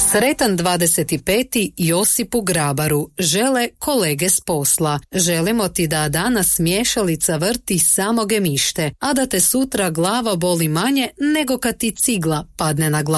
Sretan 25. Josipu Grabaru, žele kolege s posla. Želimo ti da danas miješalica vrti samo gemište, a da te sutra glava boli manje nego kad ti cigla padne na glavu.